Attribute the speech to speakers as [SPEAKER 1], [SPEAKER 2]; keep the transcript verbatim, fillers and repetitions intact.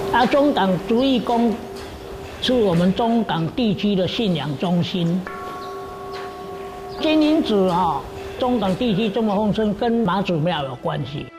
[SPEAKER 1] 啊，中港竹义宫是我们中港地区的信仰中心。金银子哈、哦，中港地区这么丰盛，跟妈祖庙有关系。